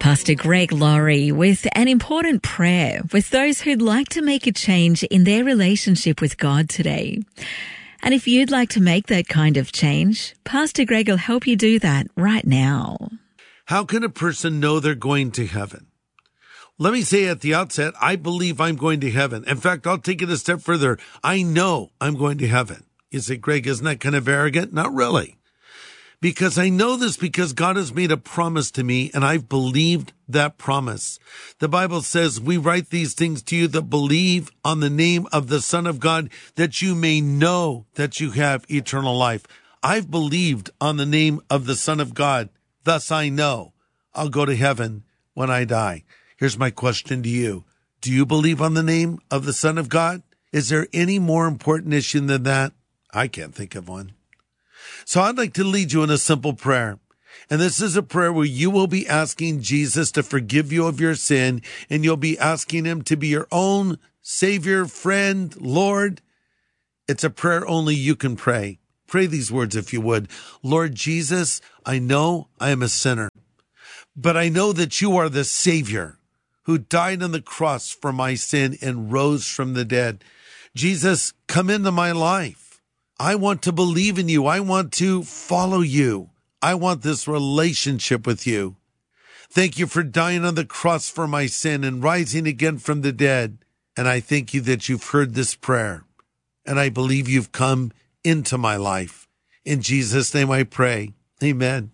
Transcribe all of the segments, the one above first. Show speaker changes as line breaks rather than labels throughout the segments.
Pastor Greg Laurie with an important prayer with those who'd like to make a change in their relationship with God today. And if you'd like to make that kind of change, Pastor Greg will help you do that right now.
How can a person know they're going to heaven? Let me say at the outset, I believe I'm going to heaven. In fact, I'll take it a step further. I know I'm going to heaven. You say, Greg, isn't that kind of arrogant? Not really. Because I know this because God has made a promise to me and I've believed that promise. The Bible says, we write these things to you that believe on the name of the Son of God, that you may know that you have eternal life. I've believed on the name of the Son of God. Thus I know I'll go to heaven when I die. Here's my question to you. Do you believe on the name of the Son of God? Is there any more important issue than that? I can't think of one. So I'd like to lead you in a simple prayer. And this is a prayer where you will be asking Jesus to forgive you of your sin, and you'll be asking him to be your own Savior, friend, Lord. It's a prayer only you can pray. Pray these words if you would. Lord Jesus, I know I am a sinner, but I know that you are the Savior who died on the cross for my sin and rose from the dead. Jesus, come into my life. I want to believe in you. I want to follow you. I want this relationship with you. Thank you for dying on the cross for my sin and rising again from the dead. And I thank you that you've heard this prayer. And I believe you've come into my life. In Jesus' name I pray. Amen.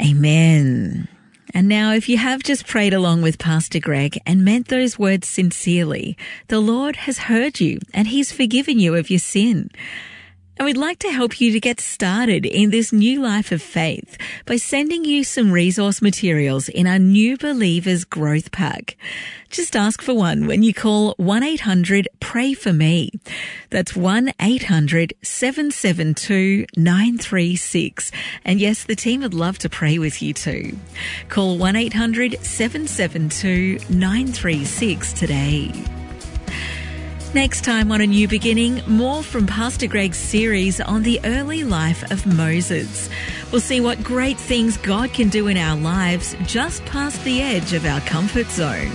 Amen. And now, if you have just prayed along with Pastor Greg and meant those words sincerely, the Lord has heard you and he's forgiven you of your sin. And we'd like to help you to get started in this new life of faith by sending you some resource materials in our New Believers Growth Pack. Just ask for one when you call 1-800-PRAY-FOR-ME. That's 1-800-772-936. And yes, the team would love to pray with you too. Call 1-800-772-936 today. Next time on A New Beginning, more from Pastor Greg's series on the early life of Moses. We'll see what great things God can do in our lives just past the edge of our comfort zone.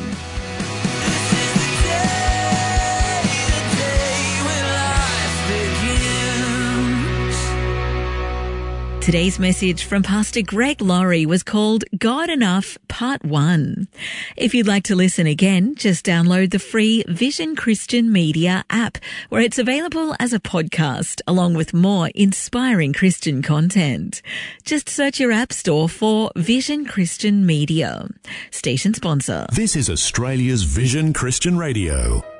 Today's message from Pastor Greg Laurie was called God Enough Part 1. If you'd like to listen again, just download the free Vision Christian Media app, where it's available as a podcast, along with more inspiring Christian content. Just search your app store for Vision Christian Media. Station sponsor.
This is Australia's Vision Christian Radio.